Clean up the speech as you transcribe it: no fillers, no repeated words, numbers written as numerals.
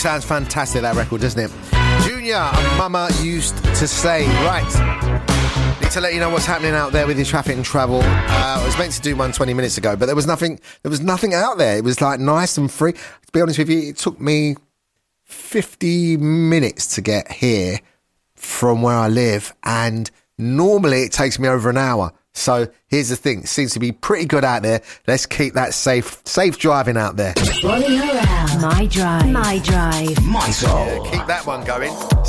sounds fantastic, that record, doesn't it? Junior and Mama Used to Say. Right. Need to let you know what's happening out there with your traffic and travel. I was meant to do one 20 minutes ago, but there was nothing out there. It was like nice and free. To be honest with you, it took me 50 minutes to get here from where I live, and normally it takes me over an hour. So here's the thing, it seems to be pretty good out there. Let's keep that safe driving out there. My Drive. My Drive. My Soul. Yeah, keep that one going.